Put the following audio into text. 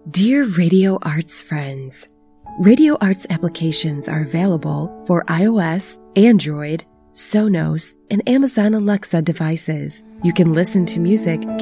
Dear Radio Arts friends, Radio Arts applications are available for iOS, Android, Sonos, and Amazon Alexa devices. You can listen to music,